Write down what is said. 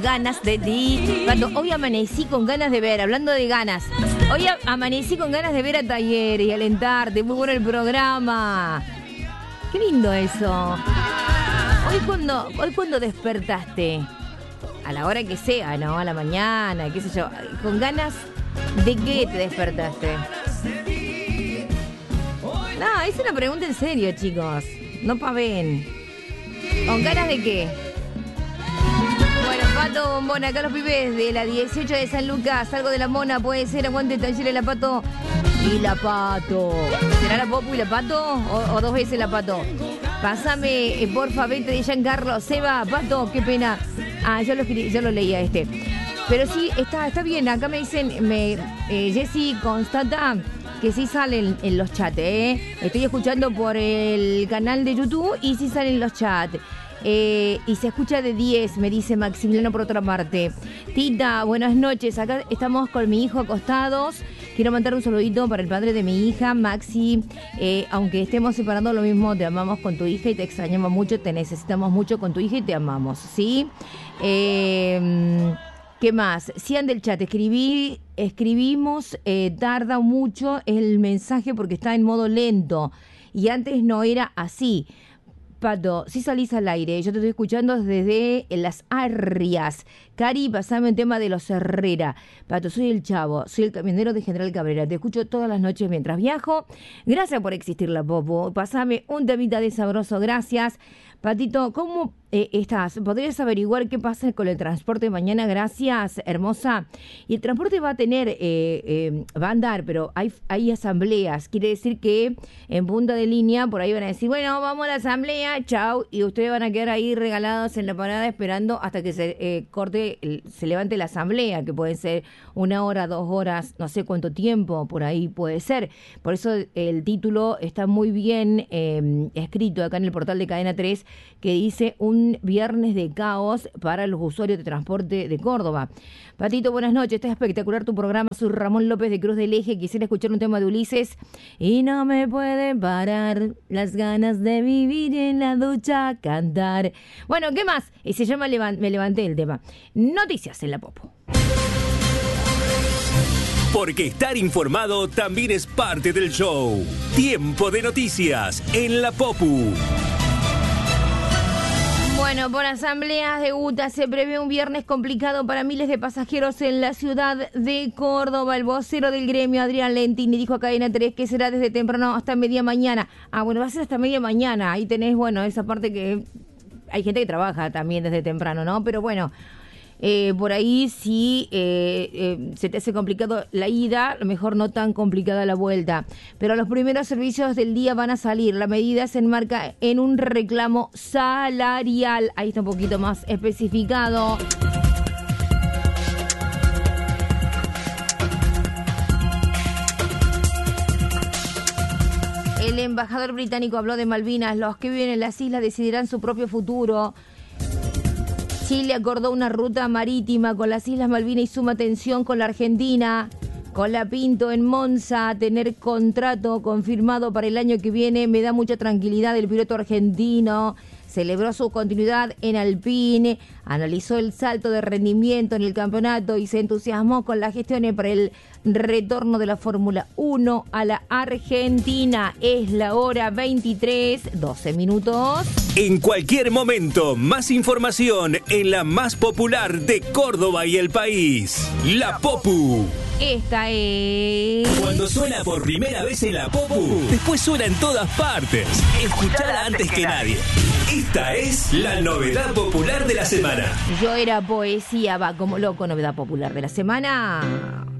ganas de ti. Pato, hoy amanecí con ganas de ver, hablando de ganas. Hoy amanecí con ganas de ver a Talleres y alentarte. Muy bueno el programa. Qué lindo eso. Hoy cuando despertaste, a la hora que sea, ¿no? A la mañana, qué sé yo. ¿Con ganas de qué te despertaste? No, es una pregunta en serio, chicos. No paven. ¿Con ganas de qué? Bueno, Pato Bombón, acá los pibes de la 18 de San Lucas. Algo de la Mona puede ser. Aguante Talleres, la Pato y la Pato. ¿Será la Popu y la Pato? ¿O dos veces la Pato? Pásame, porfa, vete de Giancarlo. Seba, Pato, qué pena. Ah, yo lo leía este. Pero sí, está bien. Acá me dicen, Jessy constata que sí salen en los chats, Estoy escuchando por el canal de YouTube y sí salen los chats. Y se escucha de 10, me dice Maximiliano por otra parte. Tita, buenas noches. Acá estamos con mi hijo acostados. Quiero mandar un saludito para el padre de mi hija, Maxi. Aunque estemos separando lo mismo, te amamos con tu hija y te extrañamos mucho, te necesitamos mucho con tu hija y te amamos, ¿sí? ¿Qué más? Sian del chat, escribimos, tarda mucho el mensaje porque está en modo lento. Y antes no era así. Pato, si salís al aire, yo te estoy escuchando desde Las Arrias. Cari, pasame un tema de los Herrera. Pato, soy el Chavo, soy el camionero de General Cabrera. Te escucho todas las noches mientras viajo. Gracias por existir, la Popo. Pasame un temita de sabroso, gracias. Patito, ¿cómo estás? ¿Podrías averiguar qué pasa con el transporte mañana? Gracias, hermosa. Y el transporte va a tener, va a andar, pero hay asambleas. Quiere decir que en punta de línea, por ahí van a decir, bueno, vamos a la asamblea, chau. Y ustedes van a quedar ahí regalados en la parada esperando hasta que se levante la asamblea, que puede ser 1 hora, 2 horas, no sé cuánto tiempo, por ahí puede ser. Por eso el título está muy bien escrito acá en el portal de Cadena 3, que dice un viernes de caos para los usuarios de transporte de Córdoba. Patito, buenas noches, está espectacular tu programa. Soy Ramón López de Cruz del Eje, quisiera escuchar un tema de Ulises. Y no me pueden parar las ganas de vivir en la ducha, cantar. Bueno, ¿qué más? Se llama Me levanté el tema. Noticias en la Popo. Porque estar informado también es parte del show. Tiempo de noticias en la Popu. Bueno, por asambleas de UTA se prevé un viernes complicado para miles de pasajeros en la ciudad de Córdoba. El vocero del gremio, Adrián Lentini, dijo a Cadena 3 que será desde temprano hasta media mañana. Ah, bueno, va a ser hasta media mañana. Ahí tenés, bueno, esa parte que hay gente que trabaja también desde temprano, ¿no? Pero bueno, por ahí sí se te hace complicado la ida, a lo mejor no tan complicada la vuelta. Pero los primeros servicios del día van a salir. La medida se enmarca en un reclamo salarial. Ahí está un poquito más especificado. El embajador británico habló de Malvinas. Los que viven en las islas decidirán su propio futuro. Chile acordó una ruta marítima con las Islas Malvinas y suma tensión con la Argentina. Con la Pinto en Monza, tener contrato confirmado para el año que viene me da mucha tranquilidad. El piloto argentino celebró su continuidad en Alpine, analizó el salto de rendimiento en el campeonato y se entusiasmó con las gestiones para el retorno de la Fórmula 1 a la Argentina. Es la hora 23, 12 minutos. En cualquier momento, más información en la más popular de Córdoba y el país, La Popu. Esta es... Cuando suena por primera vez en La Popu, después suena en todas partes. Escuchala antes que nadie. Esta es la novedad popular de la semana. Yo era poesía, va como loco, novedad popular de la semana.